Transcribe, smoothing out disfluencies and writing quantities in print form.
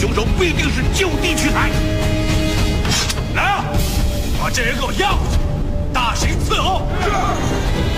凶手不一定是就地取材。来啊，把这人给我押回去，大刑伺候。是。